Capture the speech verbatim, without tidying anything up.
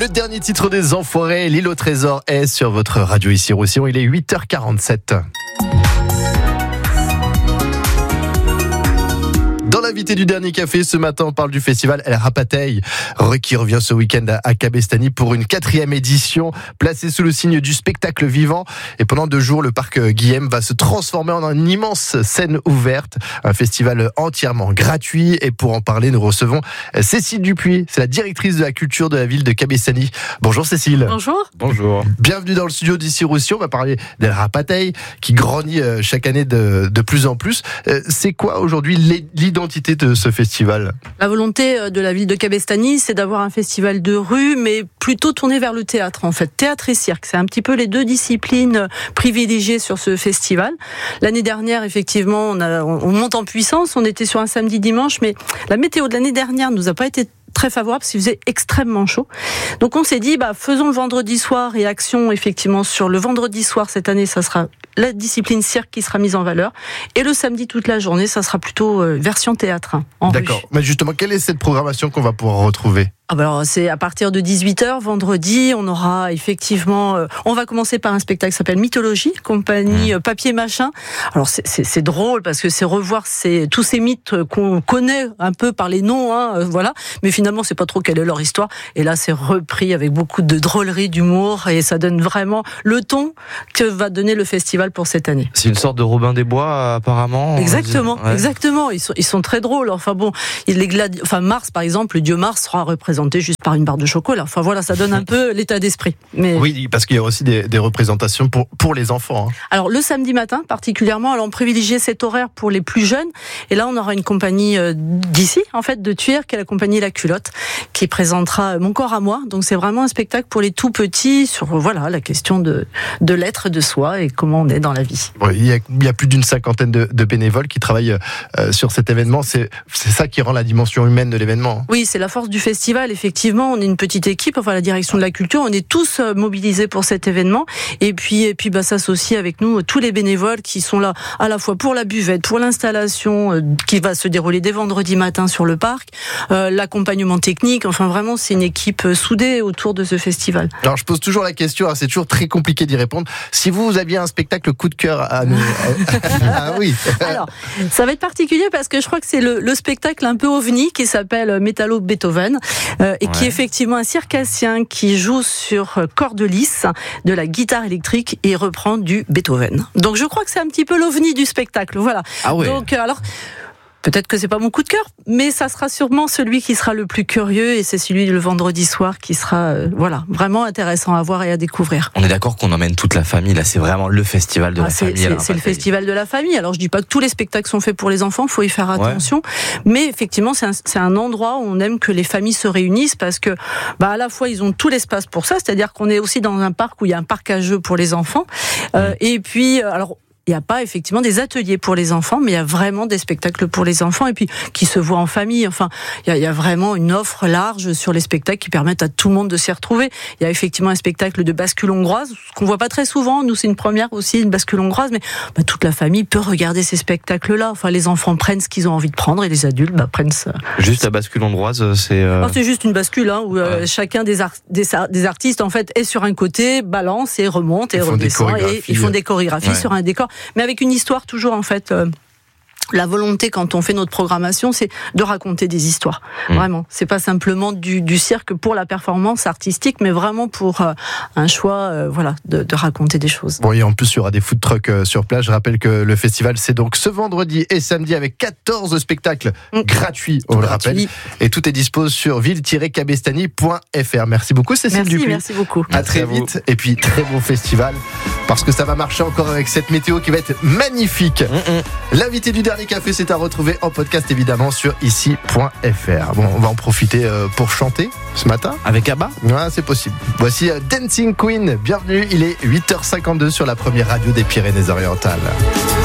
Le dernier titre des Enfoirés, L'île au trésor, est sur votre radio ici Roussillon. Il est huit heures quarante-sept. Dans l'invité du dernier café, ce matin, on parle du festival El Rapatei, qui revient ce week-end à Cabestany pour une quatrième édition, placée sous le signe du spectacle vivant. Et pendant deux jours, le parc Guillem va se transformer en une immense scène ouverte, un festival entièrement gratuit. Et pour en parler, nous recevons Cécile Dupuis, c'est la directrice de la culture de la ville de Cabestany. Bonjour Cécile. Bonjour. Bonjour. Bienvenue dans le studio d'ici Roussillon. On va parler d'El Rapatei, qui grandit chaque année de, de plus en plus. C'est quoi aujourd'hui l'identité de ce festival? La volonté de la ville de Cabestany, c'est d'avoir un festival de rue, mais plutôt tourné vers le théâtre, en fait. Théâtre et cirque, c'est un petit peu les deux disciplines privilégiées sur ce festival. L'année dernière, effectivement, on, a, on monte en puissance, on était sur un samedi-dimanche, mais la météo de l'année dernière ne nous a pas été très favorable parce qu'il faisait extrêmement chaud. Donc on s'est dit, bah, faisons le vendredi soir et action effectivement sur le vendredi soir cette année, ça sera la discipline cirque qui sera mise en valeur. Et le samedi toute la journée, ça sera plutôt euh, version théâtre. Hein, en D'accord. rue. Mais justement, quelle est cette programmation qu'on va pouvoir retrouver? Ah bah alors c'est à partir de dix-huit heures vendredi, on aura effectivement, euh, on va commencer par un spectacle qui s'appelle Mythologie, compagnie mmh. Papier Machin. Alors c'est, c'est, c'est drôle parce que c'est revoir ces, tous ces mythes qu'on connaît un peu par les noms, hein, euh, voilà. Mais finalement c'est pas trop quelle est leur histoire. Et là c'est repris avec beaucoup de drôlerie, d'humour et ça donne vraiment le ton que va donner le festival pour cette année. C'est une sorte de Robin des Bois apparemment. Exactement, ouais. exactement. Ils sont, ils sont très drôles. Enfin bon, les gladi- enfin Mars par exemple, le dieu Mars sera représenté juste par une barre de chocolat. Enfin voilà, ça donne un peu l'état d'esprit. Mais... Oui, parce qu'il y a aussi des, des représentations pour, pour les enfants. Hein. Alors le samedi matin particulièrement, alors on privilégiait cet horaire pour les plus jeunes. Et là on aura une compagnie euh, d'ici, en fait, de Thuir, qui est la compagnie La Culotte, qui présentera Mon corps à moi. Donc c'est vraiment un spectacle pour les tout petits sur voilà la question de, de l'être, de soi et comment on est dans la vie. Bon, il, y a, il y a plus d'une cinquantaine de, de bénévoles qui travaillent euh, sur cet événement. C'est, c'est ça qui rend la dimension humaine de l'événement. Hein. Oui, c'est la force du festival. Effectivement, on est une petite équipe, enfin la direction de la culture, on est tous mobilisés pour cet événement. Et puis, et puis bah, s'associer avec nous tous les bénévoles qui sont là à la fois pour la buvette, pour l'installation euh, qui va se dérouler dès vendredi matin sur le parc, euh, l'accompagnement technique. Enfin, vraiment, c'est une équipe soudée autour de ce festival. Alors, je pose toujours la question, hein, c'est toujours très compliqué d'y répondre. Si vous, vous aviez un spectacle coup de cœur à nous... ah oui. Alors, ça va être particulier parce que je crois que c'est le, le spectacle un peu ovni qui s'appelle Métallo Beethoven. Euh, et ouais. qui est effectivement un circassien qui joue sur corde lisse de la guitare électrique et reprend du Beethoven. Donc je crois que c'est un petit peu l'ovni du spectacle, voilà. Ah ouais. Donc alors peut-être que c'est pas mon coup de cœur, mais ça sera sûrement celui qui sera le plus curieux et c'est celui le vendredi soir qui sera euh, voilà, vraiment intéressant à voir et à découvrir. On est d'accord qu'on emmène toute la famille, là c'est vraiment le festival de ah, la c'est, famille. C'est, c'est le festival de la famille. Alors je dis pas que tous les spectacles sont faits pour les enfants, faut y faire attention, ouais. mais effectivement c'est un, c'est un endroit où on aime que les familles se réunissent parce que bah, à la fois ils ont tout l'espace pour ça, c'est-à-dire qu'on est aussi dans un parc où il y a un parc à jeux pour les enfants euh, mmh. et puis alors il n'y a pas effectivement des ateliers pour les enfants, mais il y a vraiment des spectacles pour les enfants et puis qui se voient en famille. Enfin, il y a, il y a vraiment une offre large sur les spectacles qui permettent à tout le monde de s'y retrouver. Il y a effectivement un spectacle de bascule hongroise, ce qu'on voit pas très souvent. Nous, c'est une première aussi, une bascule hongroise, mais bah, toute la famille peut regarder ces spectacles-là. Enfin, les enfants prennent ce qu'ils ont envie de prendre et les adultes bah, prennent ça. Juste la bascule hongroise, c'est. Euh... Oh, c'est juste une bascule hein, où euh, ouais. chacun des, ar- des, des artistes en fait est sur un côté, balance et remonte et ils redescend et ils font des chorégraphies ouais. sur un décor. Mais avec une histoire toujours en fait. Euh, la volonté quand on fait notre programmation, c'est de raconter des histoires. Mmh. Vraiment, c'est pas simplement du, du cirque pour la performance artistique, mais vraiment pour euh, un choix, euh, voilà, de, de raconter des choses. Bon, et en plus, il y aura des food trucks euh, sur place. Je rappelle que le festival, c'est donc ce vendredi et samedi avec quatorze spectacles mmh. gratuits, on le rappelle. Et tout est dispo sur ville tiret cabestany point f r. Merci beaucoup, Cécile merci, Dupuis. Merci beaucoup. À très vite. Et puis, très bon festival. Parce que ça va marcher encore avec cette météo qui va être magnifique. Mmh. L'invité du dernier café, c'est à retrouver en podcast évidemment sur ici point f r. Bon, on va en profiter pour chanter ce matin. Avec Abba ? Ouais, c'est possible. Voici Dancing Queen. Bienvenue, il est huit heures cinquante-deux sur la première radio des Pyrénées-Orientales.